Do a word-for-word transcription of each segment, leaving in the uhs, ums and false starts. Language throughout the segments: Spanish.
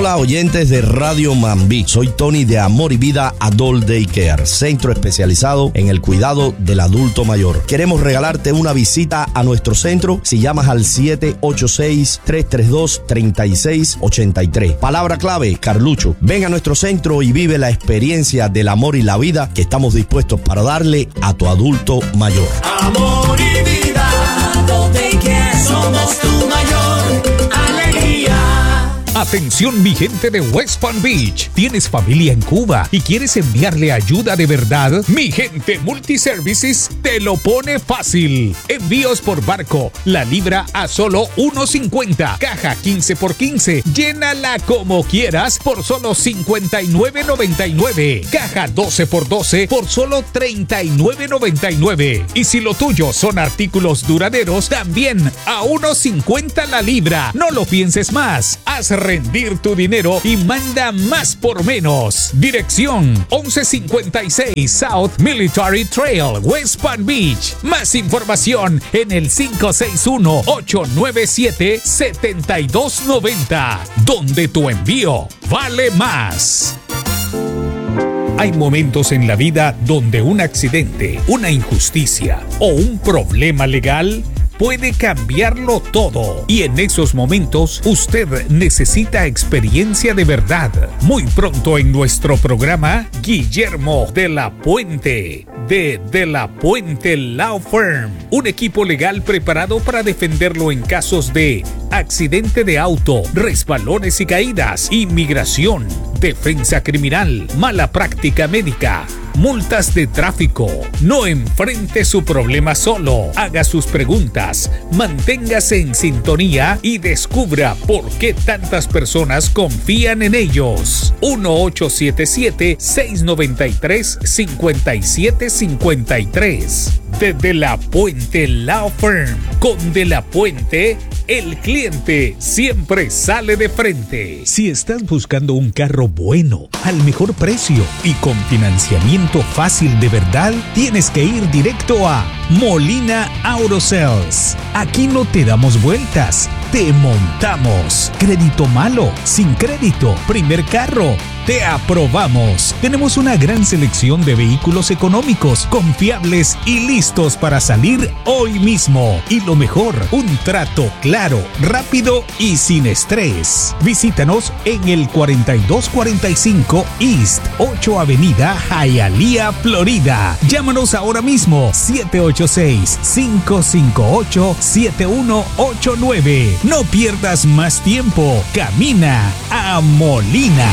Hola oyentes de Radio Mambí, soy Tony de Amor y Vida Adult Daycare, centro especializado en el cuidado del adulto mayor. Queremos regalarte una visita a nuestro centro si llamas al siete ocho seis, tres tres dos, tres seis ocho tres. Palabra clave, Carlucho. Ven a nuestro centro y vive la experiencia del amor y la vida que estamos dispuestos para darle a tu adulto mayor. Amor y Vida Adult Daycare, somos tu mayor alegría. Atención mi gente de West Palm Beach. ¿Tienes familia en Cuba y quieres enviarle ayuda de verdad? Mi gente Multiservices te lo pone fácil. Envíos por barco. La libra a solo uno cincuenta. Caja quince por quince. Llénala como quieras por solo cincuenta y nueve noventa y nueve. Caja doce por doce por solo treinta y nueve noventa y nueve. Y si lo tuyo son artículos duraderos, también a uno cincuenta la libra. No lo pienses más. Haz rendir tu dinero y manda más por menos. Dirección once cincuenta y seis South Military Trail, West Palm Beach. Más información en el cinco seis uno, ocho nueve siete, siete dos nueve cero, donde tu envío vale más. Hay momentos en la vida donde un accidente, una injusticia o un problema legal puede cambiarlo todo. Y en esos momentos usted necesita experiencia de verdad. Muy pronto en nuestro programa, Guillermo de la Puente, de De la Puente Law Firm. Un equipo legal preparado para defenderlo en casos de accidente de auto, resbalones y caídas, inmigración, defensa criminal, mala práctica médica, multas de tráfico. No enfrente su problema solo. Haga sus preguntas, manténgase en sintonía y descubra por qué tantas personas confían en ellos. uno ocho siete siete, seis nueve tres, cinco siete cinco tres. De De la Puente Law Firm. Con De la Puente, el cliente siempre sale de frente. Si estás buscando un carro bueno, al mejor precio y con financiamiento fácil de verdad, tienes que ir directo a Molina Auto Sales. Aquí no te damos vueltas, te montamos. Crédito malo, sin crédito, primer carro, te aprobamos. Tenemos una gran selección de vehículos económicos, confiables y listos para salir hoy mismo. Y lo mejor, un trato claro, rápido y sin estrés. Visítanos en el cuarenta y dos cuarenta y cinco East ocho Avenida Hialeah, Florida. Llámanos ahora mismo siete ocho seis, cinco cinco ocho, siete uno ocho nueve. No pierdas más tiempo. Camina a Molina.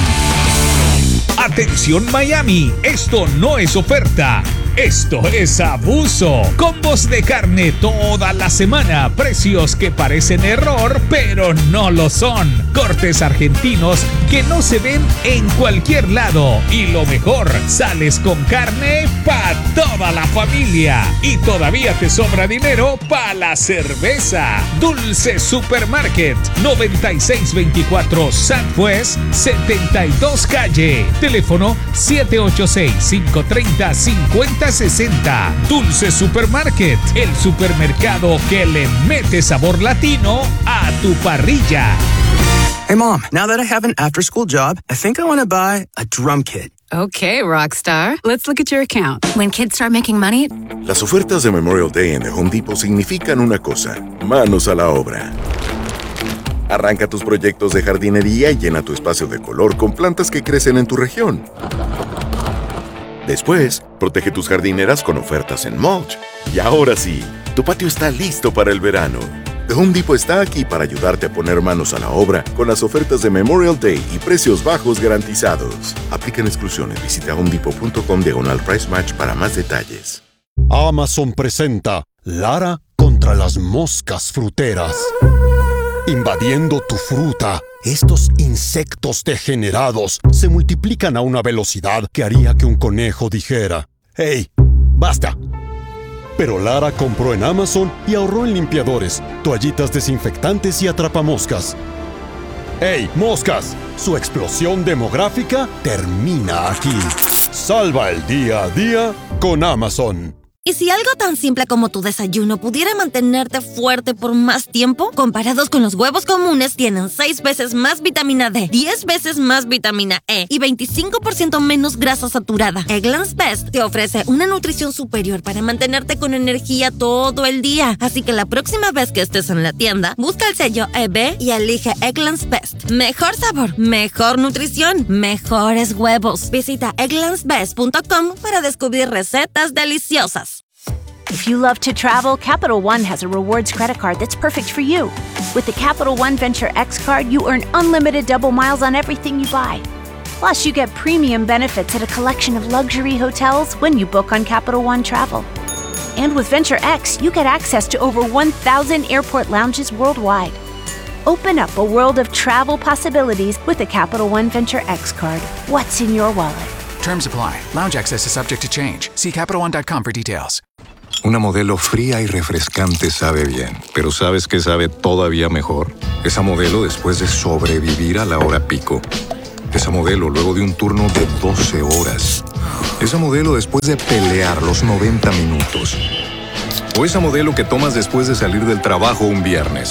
Atención Miami, esto no es oferta, esto es abuso. Combos de carne toda la semana, precios que parecen error, pero no lo son. Cortes argentinos que no se ven en cualquier lado. Y lo mejor, sales con carne para toda la familia. Y todavía te sobra dinero para la cerveza. Dulce Supermarket, noventa y seis veinticuatro Southwest setenta y dos Calle. Teléfono siete ocho seis, cinco tres cero, cinco cero seis cero. Dulce Supermarket, el supermercado que le mete sabor latino a tu parrilla. Hey, Mom, now that I have an after-school job, I think I want to buy a drum kit. Okay, Rockstar. Let's look at your account. When kids start making money... Las ofertas de Memorial Day en The Home Depot significan una cosa: manos a la obra. Arranca tus proyectos de jardinería y llena tu espacio de color con plantas que crecen en tu región. Después, protege tus jardineras con ofertas en mulch. Y ahora sí, tu patio está listo para el verano. The Home Depot está aquí para ayudarte a poner manos a la obra con las ofertas de Memorial Day y precios bajos garantizados. Aplican exclusiones. Visita homedepot.com diagonal price match para más detalles. Amazon presenta Lara contra las moscas fruteras. Invadiendo tu fruta, estos insectos degenerados se multiplican a una velocidad que haría que un conejo dijera: ¡Hey, basta! Pero Lara compró en Amazon y ahorró en limpiadores, toallitas desinfectantes y atrapamoscas. ¡Hey, moscas! Su explosión demográfica termina aquí. Salva el día a día con Amazon. ¿Y si algo tan simple como tu desayuno pudiera mantenerte fuerte por más tiempo? Comparados con los huevos comunes, tienen seis veces más vitamina D, diez veces más vitamina E y veinticinco por ciento menos grasa saturada. Eggland's Best te ofrece una nutrición superior para mantenerte con energía todo el día. Así que la próxima vez que estés en la tienda, busca el sello E B y elige Eggland's Best. Mejor sabor, mejor nutrición, mejores huevos. Visita egglands best punto com para descubrir recetas deliciosas. If you love to travel, Capital One has a rewards credit card that's perfect for you. With the Capital One Venture X card, you earn unlimited double miles on everything you buy. Plus, you get premium benefits at a collection of luxury hotels when you book on Capital One Travel. And with Venture X, you get access to over one thousand airport lounges worldwide. Open up a world of travel possibilities with the Capital One Venture X card. What's in your wallet? Terms apply. Lounge access is subject to change. See Capital One dot com for details. Una Modelo fría y refrescante sabe bien, pero ¿sabes qué sabe todavía mejor? Esa Modelo después de sobrevivir a la hora pico. Esa Modelo luego de un turno de doce horas. Esa Modelo después de pelear los noventa minutos. O esa Modelo que tomas después de salir del trabajo un viernes.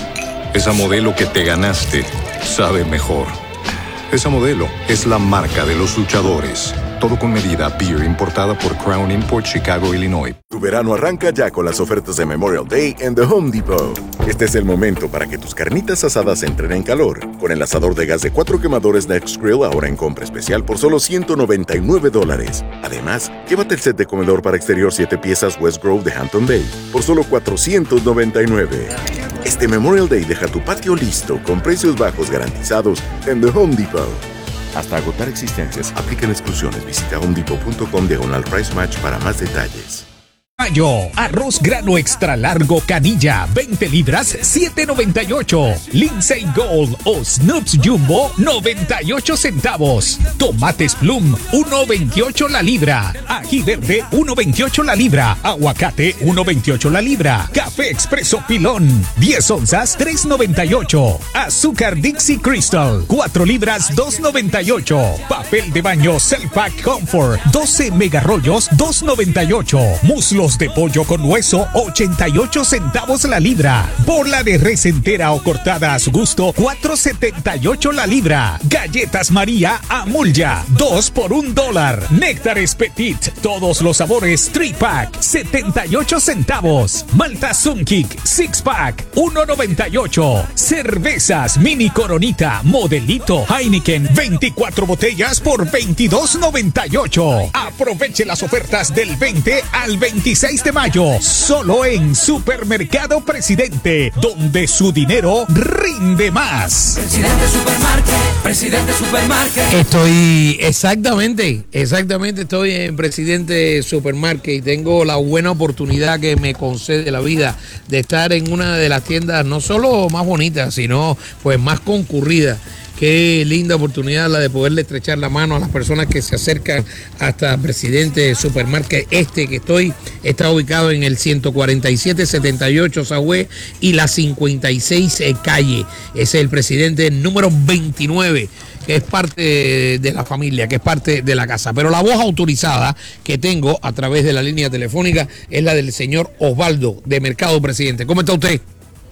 Esa Modelo que te ganaste sabe mejor. Esa Modelo es la marca de los luchadores. Todo con medida. Beer importada por Crown Import, Chicago, Illinois. Tu verano arranca ya con las ofertas de Memorial Day en The Home Depot. Este es el momento para que tus carnitas asadas entren en calor. Con el asador de gas de cuatro quemadores Nexgrill ahora en compra especial por solo ciento noventa y nueve dólares. Además, llévate el set de comedor para exterior siete piezas West Grove de Hampton Bay por solo cuatrocientos noventa y nueve. Este Memorial Day deja tu patio listo con precios bajos garantizados en The Home Depot. Hasta agotar existencias, aplican exclusiones. Visita homedepot punto com diagonal price match para más detalles. Mayo, arroz grano extra largo canilla, veinte libras, siete noventa y ocho. Lindsay Gold o Snoops Jumbo, noventa y ocho centavos. Tomates Plum, uno veintiocho la libra. Ají verde, uno veintiocho la libra. Aguacate, uno veintiocho la libra. Café Expreso Pilón, diez onzas, tres noventa y ocho. Azúcar Dixie Crystal, cuatro libras, dos noventa y ocho. Papel de baño Cellpack Comfort, doce megarollos, dos noventa y ocho. Muslos de pollo con hueso, ochenta y ocho centavos la libra. Bola de res entera o cortada a su gusto, cuatro setenta y ocho la libra. Galletas María Amulya, dos por un dólar. Néctares Petit, todos los sabores, tres pack, setenta y ocho centavos. Malta Sunkik, six pack, uno noventa y ocho. Cervezas Mini Coronita, Modelito, Heineken, veinticuatro botellas por veintidós noventa y ocho. Aproveche las ofertas del veinte al veintiséis de mayo, solo en Supermercado Presidente, donde su dinero rinde más. Presidente Supermarket, Presidente Supermarket. Estoy exactamente, exactamente estoy en Presidente Supermarket y tengo la buena oportunidad que me concede la vida de estar en una de las tiendas no solo más bonitas, sino pues más concurridas. Qué linda oportunidad la de poderle estrechar la mano a las personas que se acercan hasta Presidente Supermarket. Este que estoy está ubicado en el ciento cuarenta y siete setenta y ocho Sagüe y la cincuenta y seis calle. Ese es el presidente número veintinueve, que es parte de la familia, que es parte de la casa. Pero la voz autorizada que tengo a través de la línea telefónica es la del señor Osvaldo de Mercado Presidente. ¿Cómo está usted?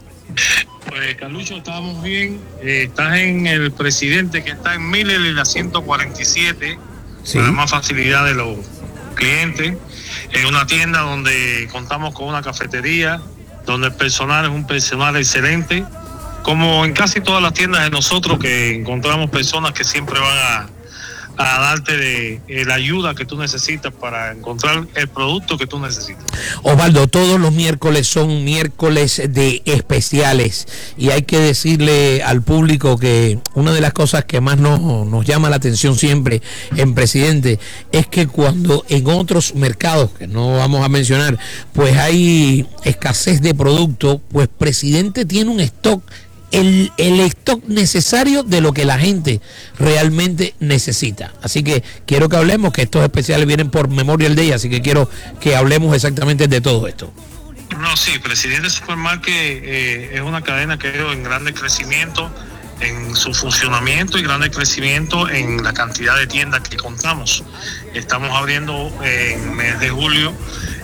Pues Carlucho, estamos bien. Eh, estás en el Presidente, que está en Miller y la ciento cuarenta y siete, sí, para más facilidad de los clientes. Es una tienda donde contamos con una cafetería, donde el personal es un personal excelente, como en casi todas las tiendas de nosotros, que encontramos personas que siempre van a, a darte de, de la ayuda que tú necesitas para encontrar el producto que tú necesitas. Osvaldo, todos los miércoles son miércoles de especiales y hay que decirle al público que una de las cosas que más nos, nos llama la atención siempre en Presidente es que cuando en otros mercados, que no vamos a mencionar, pues hay escasez de producto, pues Presidente tiene un stock El, el stock necesario de lo que la gente realmente necesita. Así que quiero que hablemos, que estos especiales vienen por Memorial Day, así que quiero que hablemos exactamente de todo esto. No, sí, Presidente Supermarket eh, es una cadena que ha ido en grande crecimiento en su funcionamiento y grande crecimiento en la cantidad de tiendas que contamos. Estamos abriendo eh, en el mes de julio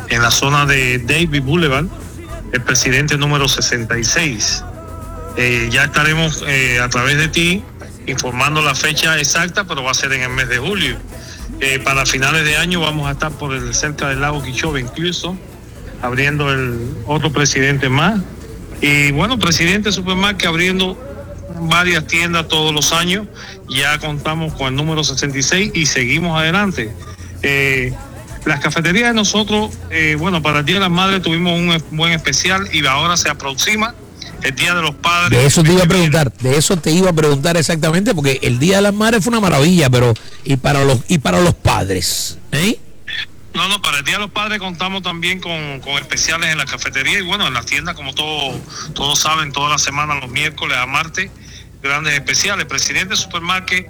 en la zona de Davis Boulevard, el presidente número sesenta y seis. Eh, ya estaremos eh, a través de ti informando la fecha exacta, pero va a ser en el mes de julio. Eh, para finales de año vamos a estar por el cerca del lago Quichove, incluso abriendo el otro presidente más. Y bueno, presidente Supermarket abriendo varias tiendas todos los años. Ya contamos con el número sesenta y seis y seguimos adelante. Eh, las cafeterías de nosotros, eh, bueno, para el Día de las Madres tuvimos un buen especial y ahora se aproxima el Día de los Padres. De eso te iba a preguntar, de eso te iba a preguntar exactamente, porque el Día de las Madres fue una maravilla, pero y para los y para los padres, ¿eh? No, no, para el Día de los Padres contamos también con, con especiales en la cafetería y bueno, en las tiendas, como todos todos saben, toda la semana, los miércoles a martes, grandes especiales. Presidente Supermarket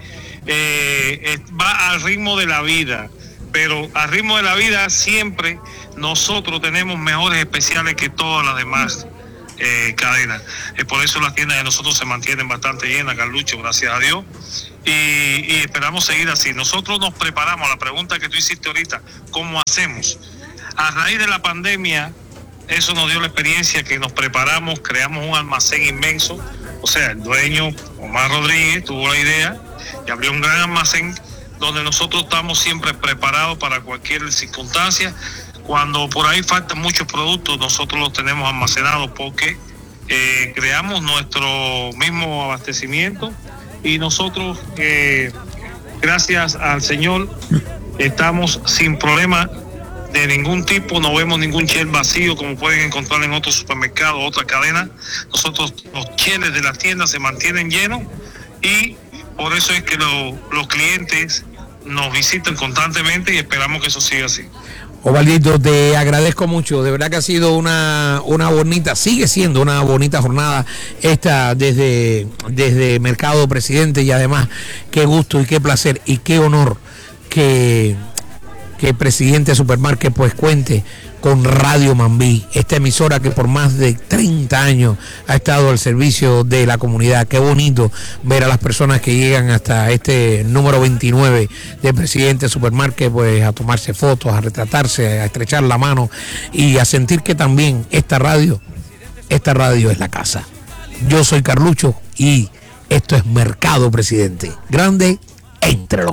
eh, va al ritmo de la vida, pero al ritmo de la vida siempre nosotros tenemos mejores especiales que todas las demás eh, cadenas. Eh, por eso las tiendas de nosotros se mantienen bastante llenas, Carlucho, gracias a Dios. Y, y esperamos seguir así. Nosotros nos preparamos, la pregunta que tú hiciste ahorita, ¿cómo hacemos? A raíz de la pandemia, eso nos dio la experiencia que nos preparamos, creamos un almacén inmenso. O sea, el dueño, Omar Rodríguez, tuvo la idea y abrió un gran almacén donde nosotros estamos siempre preparados para cualquier circunstancia. Cuando por ahí faltan muchos productos, nosotros los tenemos almacenados porque eh, creamos nuestro mismo abastecimiento y nosotros, eh, gracias al Señor, estamos sin problema de ningún tipo, no vemos ningún shelf vacío como pueden encontrar en otros supermercados, otras cadenas. Nosotros, los shelves de las tiendas se mantienen llenos y por eso es que lo, los clientes nos visitan constantemente y esperamos que eso siga así. Osvaldito, te agradezco mucho, de verdad que ha sido una, una bonita, sigue siendo una bonita jornada esta desde, desde Mercado Presidente y además qué gusto y qué placer y qué honor que, que el presidente Supermarket pues cuente con Radio Mambí, esta emisora que por más de treinta años ha estado al servicio de la comunidad. Qué bonito ver a las personas que llegan hasta este número veintinueve de presidente Supermarket, pues a tomarse fotos, a retratarse, a estrechar la mano y a sentir que también esta radio, esta radio es la casa. Yo soy Carlucho y esto es Mercado Presidente, grande entre los